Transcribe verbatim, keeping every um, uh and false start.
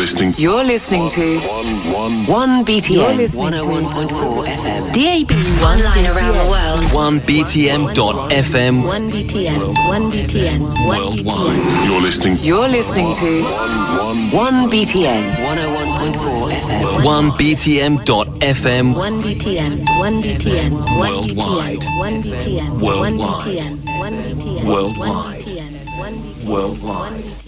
listening. You're listening to one B T M one oh one point four F M. D A B Online around the world. one B T M dot F M. one B T N. one B T N. one B T N. You're listening. You're listening to one B T N one oh one point four F M. one B T M dot F M. one B T N. one B T N. one B T N. one B T N. one B T N. one B T N. Worldwide. one B T N. one B T N. Worldwide.